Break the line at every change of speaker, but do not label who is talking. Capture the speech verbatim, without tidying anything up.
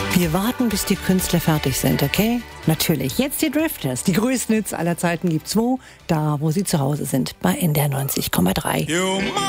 Wir warten, bis die Künstler fertig sind, okay? Natürlich. Jetzt die Drifters. Die größten Hits aller Zeiten gibt's wo? Da, wo sie zu Hause sind. Bei N D R neunzig Komma drei.